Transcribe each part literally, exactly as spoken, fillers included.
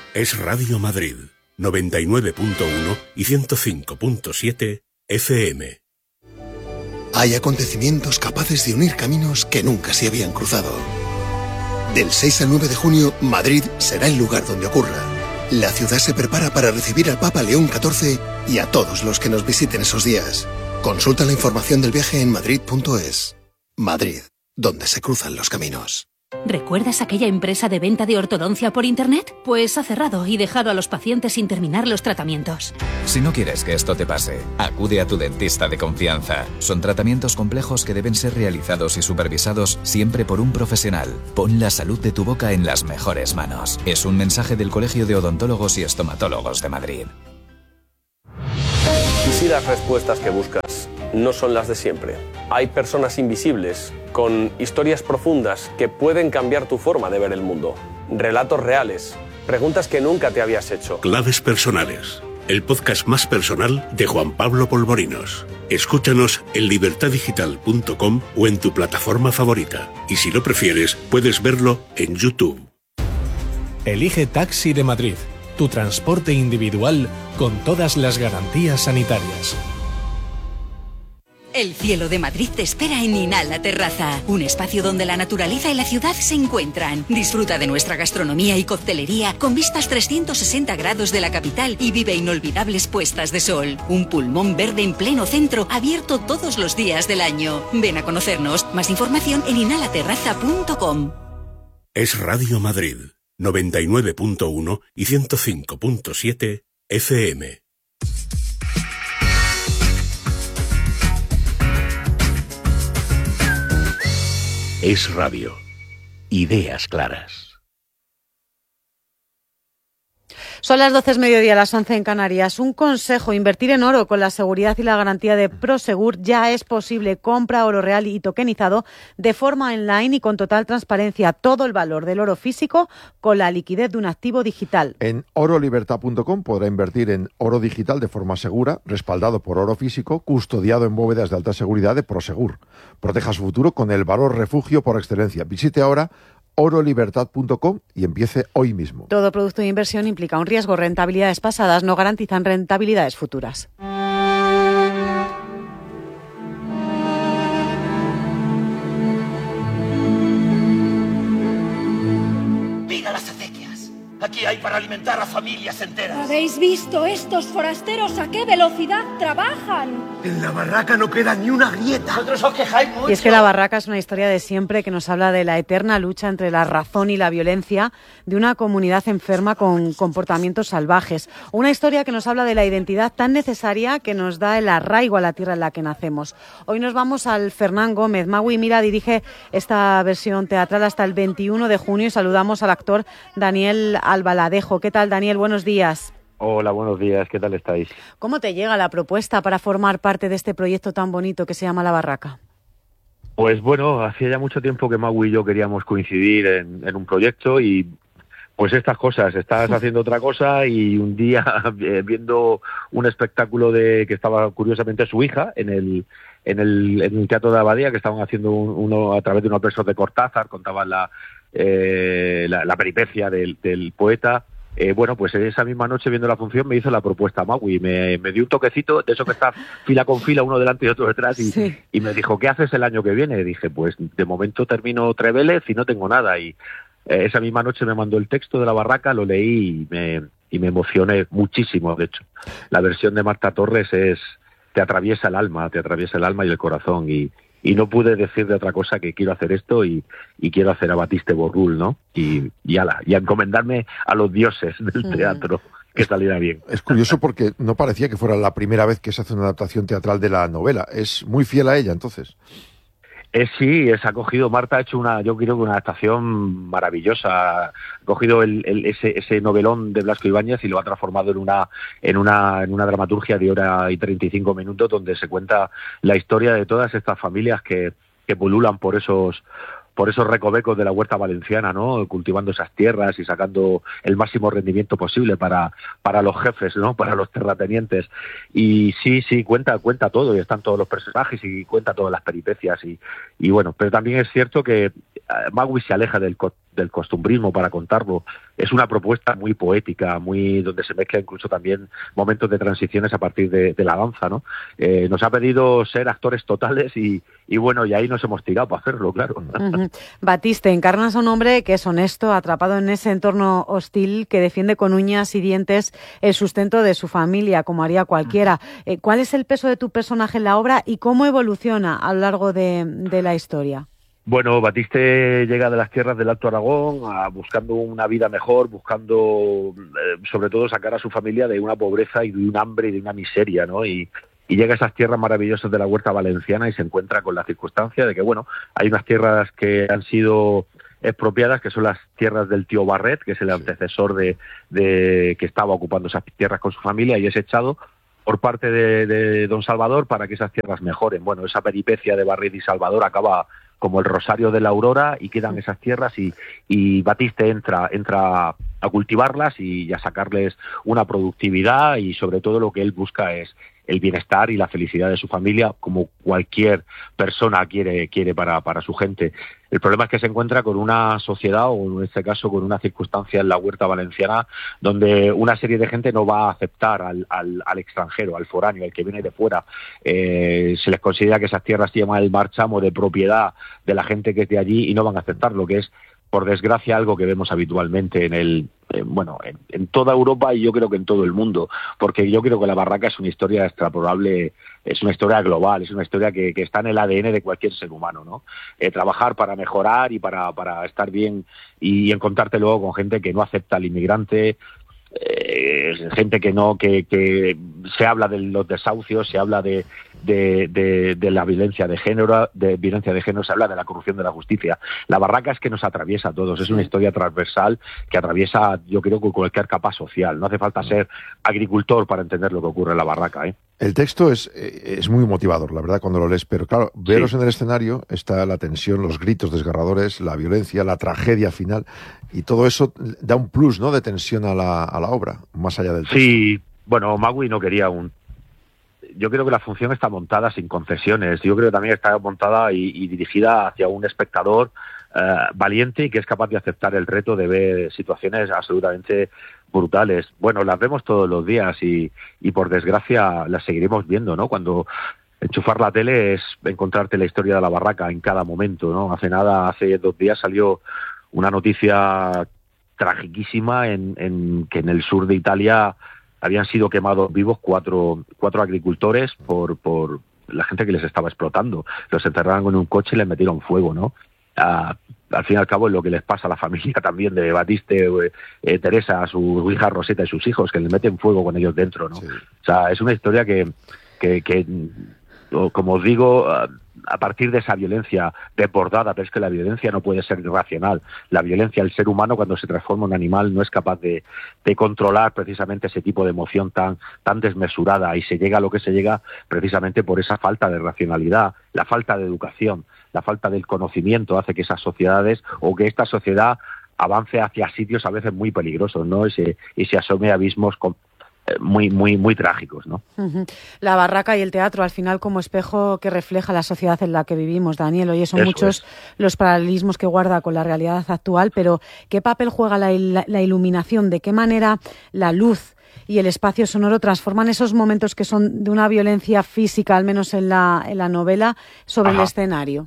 Es Radio Madrid, noventa y nueve punto uno y ciento cinco punto siete F M. Hay acontecimientos capaces de unir caminos que nunca se habían cruzado. Del seis al nueve de junio, Madrid será el lugar donde ocurra. La ciudad se prepara para recibir al Papa León catorce y a todos los que nos visiten esos días. Consulta la información del viaje en madrid punto es. Madrid, donde se cruzan los caminos. ¿Recuerdas aquella empresa de venta de ortodoncia por internet? Pues ha cerrado y dejado a los pacientes sin terminar los tratamientos. Si no quieres que esto te pase, acude a tu dentista de confianza. Son tratamientos complejos que deben ser realizados y supervisados siempre por un profesional. Pon la salud de tu boca en las mejores manos. Es un mensaje del Colegio de Odontólogos y Estomatólogos de Madrid. ¿Y si las respuestas que buscas no son las de siempre? Hay personas invisibles con historias profundas que pueden cambiar tu forma de ver el mundo. Relatos reales, preguntas que nunca te habías hecho. Claves personales, el podcast más personal de Juan Pablo Polvorinos. Escúchanos en libertad digital punto com o en tu plataforma favorita. Y si lo prefieres, puedes verlo en YouTube. Elige Taxi de Madrid, tu transporte individual con todas las garantías sanitarias. El cielo de Madrid te espera en Inhala Terraza, un espacio donde la naturaleza y la ciudad se encuentran. Disfruta de nuestra gastronomía y coctelería con vistas trescientos sesenta grados de la capital y vive inolvidables puestas de sol. Un pulmón verde en pleno centro, abierto todos los días del año. Ven a conocernos. Más información en inhala terraza punto com. Es Radio Madrid, noventa y nueve punto uno y ciento cinco punto siete F M. Es Radio. Ideas claras. Son las doce del mediodía, las once en Canarias. Un consejo: invertir en oro con la seguridad y la garantía de Prosegur ya es posible. Compra oro real y tokenizado de forma online y con total transparencia. Todo el valor del oro físico con la liquidez de un activo digital. En oro libertad punto com podrá invertir en oro digital de forma segura, respaldado por oro físico, custodiado en bóvedas de alta seguridad de Prosegur. Proteja su futuro con el valor refugio por excelencia. Visite ahora oro libertad punto com y empiece hoy mismo. Todo producto de inversión implica un riesgo. Rentabilidades pasadas no garantizan rentabilidades futuras. ¡Viva las acequias! Aquí hay para alimentar a familias enteras. ¿Habéis visto estos forasteros a qué velocidad trabajan? En la barraca no queda ni una grieta. Vosotros os quejáis mucho. Y es que La Barraca es una historia de siempre que nos habla de la eterna lucha entre la razón y la violencia de una comunidad enferma con comportamientos salvajes. Una historia que nos habla de la identidad tan necesaria que nos da el arraigo a la tierra en la que nacemos. Hoy nos vamos al Fernán Gómez. Magui Mira dirige esta versión teatral hasta el veintiuno de junio y saludamos al actor Daniel Albaladejo. ¿Qué tal, Daniel? Buenos días. Hola, buenos días. ¿Qué tal estáis? ¿Cómo te llega la propuesta para formar parte de este proyecto tan bonito que se llama La Barraca? Pues bueno, hacía ya mucho tiempo que Mau y yo queríamos coincidir en, en un proyecto y pues estas cosas, estás haciendo otra cosa y un día viendo un espectáculo de que estaba curiosamente su hija en el en el, en el Teatro de Abadía, que estaban haciendo un, uno a través de unos versos de Cortázar, contaban la, eh, la, la peripecia del, del poeta. Eh, bueno, pues esa misma noche viendo la función me hizo la propuesta Magui, me, me dio un toquecito de eso que está fila con fila, uno delante y otro detrás, y, sí. y me dijo, ¿qué haces el año que viene? Y dije, pues de momento termino Trevélez y no tengo nada. Y eh, esa misma noche me mandó el texto de La Barraca, lo leí y me, y me emocioné muchísimo, de hecho. La versión de Marta Torres es, te atraviesa el alma, te atraviesa el alma y el corazón, y y no pude decir de otra cosa que quiero hacer esto y, y quiero hacer a Batiste Borrul, ¿no? Y, y, ala, y a encomendarme a los dioses del teatro, que saliera bien. Es curioso porque no parecía que fuera la primera vez que se hace una adaptación teatral de la novela. Es muy fiel a ella, entonces. Eh, sí, es, ha cogido, Marta ha hecho una, yo creo que una adaptación maravillosa. Ha cogido el, el, ese, ese novelón de Blasco Ibáñez y lo ha transformado en una, en una, en una dramaturgia de hora y treinta y cinco minutos donde se cuenta la historia de todas estas familias que, que pululan por esos, por esos recovecos de la huerta valenciana, ¿no? Cultivando esas tierras y sacando el máximo rendimiento posible para, para los jefes, ¿no? Para los terratenientes. Y sí, sí, cuenta, cuenta todo, y están todos los personajes y cuenta todas las peripecias y, y bueno, pero también es cierto que Magui se aleja del, del costumbrismo para contarlo. Es una propuesta muy poética, muy donde se mezcla incluso también momentos de transiciones a partir de, de la danza, ¿no? Eh, nos ha pedido ser actores totales y, y bueno, y ahí nos hemos tirado para hacerlo, claro. Uh-huh. Batiste, encarnas a un hombre que es honesto, atrapado en ese entorno hostil, que defiende con uñas y dientes el sustento de su familia, como haría cualquiera. Eh, ¿Cuál es el peso de tu personaje en la obra y cómo evoluciona a lo largo de, de la historia? Bueno, Batiste llega de las tierras del Alto Aragón a, buscando una vida mejor, buscando eh, sobre todo sacar a su familia de una pobreza y de un hambre y de una miseria, ¿no? Y, y llega a esas tierras maravillosas de la Huerta Valenciana y se encuentra con la circunstancia de que, bueno, hay unas tierras que han sido expropiadas, que son las tierras del tío Barret, que es el antecesor de, de que estaba ocupando esas tierras con su familia, y es echado por parte de, de don Salvador para que esas tierras mejoren. Bueno, esa peripecia de Barret y Salvador acaba como el rosario de la aurora y quedan esas tierras y, y Batiste entra, entra a cultivarlas y a sacarles una productividad, y sobre todo lo que él busca es el bienestar y la felicidad de su familia, como cualquier persona quiere, quiere para, para su gente. El problema es que se encuentra con una sociedad, o en este caso con una circunstancia en la Huerta Valenciana, donde una serie de gente no va a aceptar al, al, al extranjero, al foráneo, al que viene de fuera. Eh, se les considera que esas tierras tienen el marchamo de propiedad de la gente que es de allí y no van a aceptar, lo que es, por desgracia, algo que vemos habitualmente en el eh, bueno en, en toda Europa y yo creo que en todo el mundo, porque yo creo que la barraca es una historia extrapolable, es una historia global, es una historia que, que está en el A D N de cualquier ser humano, ¿no? Eh, trabajar para mejorar y para, para estar bien y encontrarte luego con gente que no acepta al inmigrante, eh, gente que no, que, que se habla de los desahucios, se habla de, de, de, de la violencia de género, de violencia de género, se habla de la corrupción de la justicia. La barraca es que nos atraviesa a todos, es una historia transversal que atraviesa, yo creo, que cualquier capa social. No hace falta ser agricultor para entender lo que ocurre en la barraca, ¿eh? El texto es, es muy motivador, la verdad, cuando lo lees, pero claro, veros sí. En el escenario está la tensión, los gritos desgarradores, la violencia, la tragedia final, y todo eso da un plus, ¿no?, de tensión a la, a la obra, más allá del texto. Sí, bueno, Magui no quería un... Yo creo que la función está montada sin concesiones, yo creo que también está montada y, y dirigida hacia un espectador eh, valiente y que es capaz de aceptar el reto de ver situaciones absolutamente brutales. Bueno, las vemos todos los días y, y por desgracia las seguiremos viendo, ¿no? Cuando enchufar la tele es encontrarte la historia de la barraca en cada momento, ¿no? Hace nada, hace dos días salió una noticia tragiquísima en, en que en el sur de Italia habían sido quemados vivos cuatro, cuatro agricultores por, por la gente que les estaba explotando. Los encerraron en un coche y les metieron fuego, ¿no? Uh, al fin y al cabo es lo que les pasa a la familia también de Batiste, eh, Teresa, a su hija Roseta y sus hijos, que les meten fuego con ellos dentro, ¿no? Sí. O sea, es una historia que, que, que como os digo, uh, a partir de esa violencia desbordada, pero es que la violencia no puede ser irracional. La violencia, el ser humano cuando se transforma en un animal no es capaz de, de controlar precisamente ese tipo de emoción tan, tan desmesurada, y se llega a lo que se llega precisamente por esa falta de racionalidad, la falta de educación, la falta del conocimiento hace que esas sociedades o que esta sociedad avance hacia sitios a veces muy peligrosos, ¿no? Y se, y se asome a abismos con, muy muy muy trágicos, ¿no? Uh-huh. La barraca y el teatro al final como espejo que refleja la sociedad en la que vivimos, Daniel. Oye, son Eso muchos es. los paralelismos que guarda con la realidad actual, pero ¿qué papel juega la, la, la iluminación? ¿De qué manera la luz y el espacio sonoro transforman esos momentos que son de una violencia física, al menos en la, en la novela, sobre Ajá. el escenario?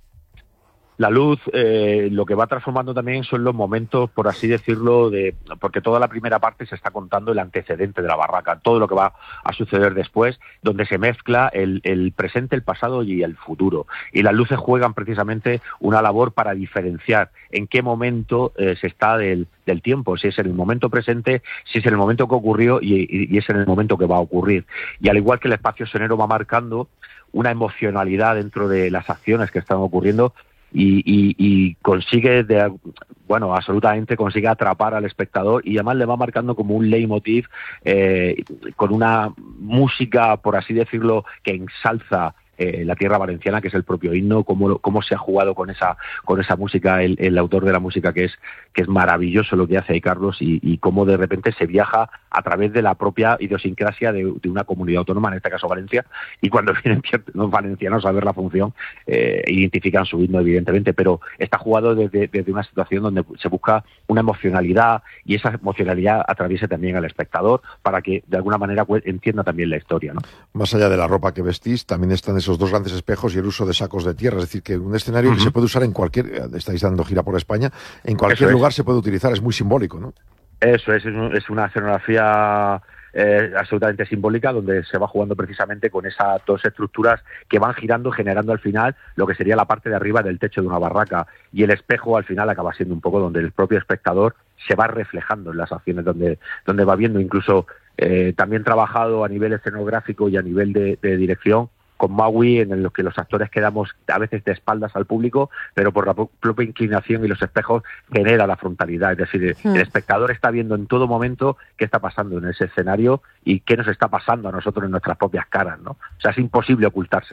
La luz, eh, lo que va transformando también son los momentos, por así decirlo, de porque toda la primera parte se está contando el antecedente de la barraca, todo lo que va a suceder después, donde se mezcla el, el presente, el pasado y el futuro. Y las luces juegan precisamente una labor para diferenciar en qué momento eh, se está del, del tiempo, si es en el momento presente, si es en el momento que ocurrió y, y, y es en el momento que va a ocurrir. Y al igual que el espacio sonoro va marcando una emocionalidad dentro de las acciones que están ocurriendo, Y, y, y consigue, de, bueno, absolutamente consigue atrapar al espectador, y además le va marcando como un leitmotiv eh, con una música, por así decirlo, que ensalza eh, la tierra valenciana, que es el propio himno, cómo, cómo se ha jugado con esa con esa música, el, el autor de la música, que es que es maravilloso lo que hace ahí Carlos, y, y cómo de repente se viaja a través de la propia idiosincrasia de, de una comunidad autónoma, en este caso Valencia, y cuando vienen los valencianos a ver la función, eh, identifican su himno, evidentemente, pero está jugado desde, desde una situación donde se busca una emocionalidad, y esa emocionalidad atraviese también al espectador para que de alguna manera entienda también la historia, ¿no? Más allá de la ropa que vestís, también están esos dos grandes espejos y el uso de sacos de tierra, es decir, que un escenario uh-huh. que se puede usar en cualquier, estáis dando gira por España, en cualquier Eso lugar es. se puede utilizar, es muy simbólico, ¿no? Eso es, es una escenografía eh, absolutamente simbólica, donde se va jugando precisamente con esas dos estructuras que van girando, generando al final lo que sería la parte de arriba del techo de una barraca, y el espejo al final acaba siendo un poco donde el propio espectador se va reflejando en las acciones, donde, donde va viendo, incluso eh, también trabajado a nivel escenográfico y a nivel de, de dirección, con Maui, en los que los actores quedamos a veces de espaldas al público, pero por la propia inclinación y los espejos genera la frontalidad. Es decir, sí. el espectador está viendo en todo momento qué está pasando en ese escenario y qué nos está pasando a nosotros en nuestras propias caras, ¿no? O sea, es imposible ocultarse.